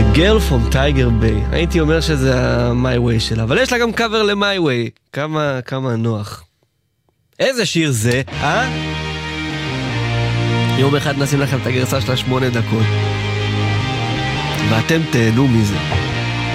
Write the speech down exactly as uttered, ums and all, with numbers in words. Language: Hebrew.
The Girl from Tiger Bay. הייתי אומר שזה ה-My Way שלה, אבל יש לה גם קאבר ל-My Way. כמה, כמה נוח. איזה שיר זה, אה? יום אחד נשים לכם את הגרסה של השמונה דקות. ואתם תהנו מזה.